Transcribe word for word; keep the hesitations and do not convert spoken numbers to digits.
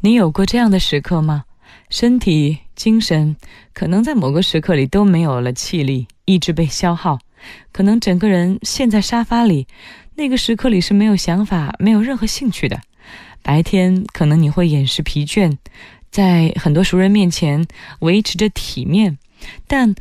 你有过这样的时刻吗？身体、精神可能在某个时刻里都没有了气力，意志被消耗，可能整个人陷在沙发里，那个时刻里是没有想法，没有任何兴趣的。白天可能你会掩饰疲倦，在很多熟人面前维持着体面，但